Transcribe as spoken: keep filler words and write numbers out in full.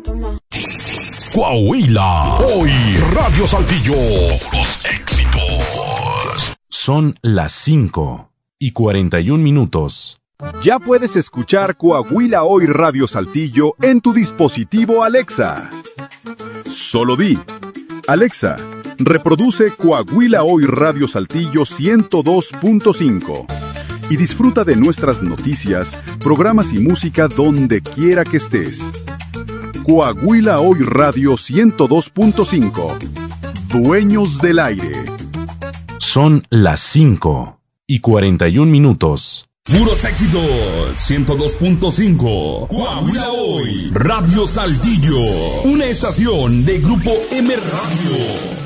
Coahuila, hoy Radio Saltillo, los éxitos. Son las cinco y cuarenta y un minutos. Ya puedes escuchar Coahuila Hoy Radio Saltillo en tu dispositivo Alexa. Solo di, Alexa, reproduce Coahuila Hoy Radio Saltillo ciento dos punto cinco y disfruta de nuestras noticias, programas y música donde quiera que estés. Coahuila Hoy Radio ciento dos punto cinco. Dueños del aire. Son las cinco y cuarenta y un minutos. Puros éxitos, ciento dos punto cinco. Coahuila Hoy, Radio Saltillo. Una estación de Grupo M Radio.